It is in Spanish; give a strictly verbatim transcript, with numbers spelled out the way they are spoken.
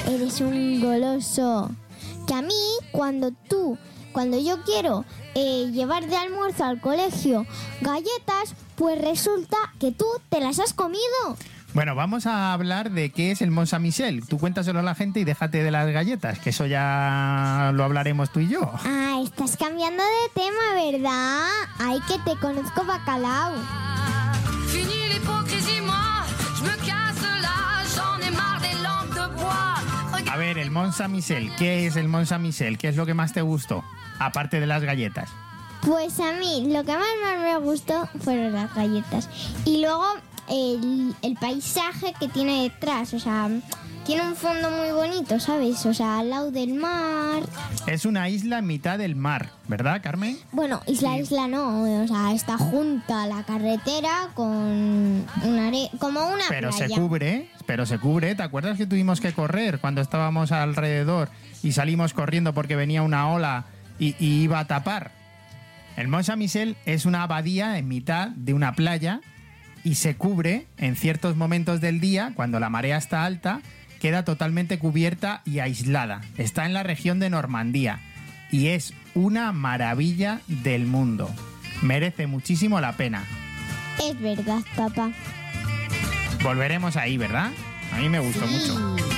eres un goloso. Que a mí, cuando tú, cuando yo quiero eh, llevar de almuerzo al colegio galletas, pues resulta que tú te las has comido. Bueno, vamos a hablar de qué es el Mont Saint-Michel. Tú cuéntaselo a la gente y déjate de las galletas, que eso ya lo hablaremos tú y yo. Ah, estás cambiando de tema, ¿verdad? Ay, que te conozco, bacalao. A ver, el Mont Saint-Michel. ¿Qué es el Mont Saint-Michel? ¿Qué es lo que más te gustó? Aparte de las galletas. Pues a mí lo que más, más me gustó fueron las galletas. Y luego el, el paisaje que tiene detrás, o sea, tiene un fondo muy bonito, ¿sabes? O sea, al lado del mar. Es una isla en mitad del mar, ¿verdad, Carmen? Bueno, isla, Sí. isla no, o sea, está junta a la carretera con una are- como una Pero playa. se cubre, pero se cubre. ¿Te acuerdas que tuvimos que correr cuando estábamos alrededor y salimos corriendo porque venía una ola y, y iba a tapar? El Mont Saint-Michel es una abadía en mitad de una playa y se cubre en ciertos momentos del día, cuando la marea está alta, queda totalmente cubierta y aislada. Está en la región de Normandía y es una maravilla del mundo. Merece muchísimo la pena. Es verdad, papá. Volveremos ahí, ¿verdad? A mí me gustó Sí. mucho.